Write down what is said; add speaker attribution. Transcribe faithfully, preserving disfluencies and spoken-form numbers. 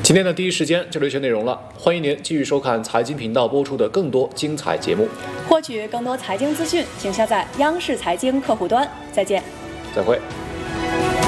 Speaker 1: 今天的第一时间就这些内容了，欢迎您继续收看财经频道播出的更多精彩节目。
Speaker 2: 获取更多财经资讯，请下载央视财经客户端。再见。
Speaker 1: 再会。